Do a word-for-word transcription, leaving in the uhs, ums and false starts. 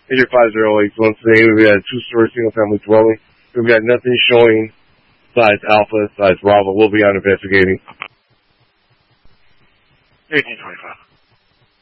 Major five zero eight one today. We've got a two-story single-family dwelling. We've got nothing showing size Alpha, size Bravo. We'll be on investigating. eighteen twenty-five.